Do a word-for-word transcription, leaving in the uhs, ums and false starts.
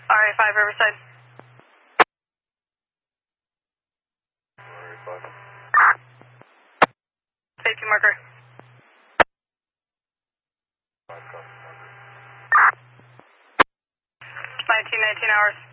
R A five Riverside. Safety marker. nineteen nineteen hours.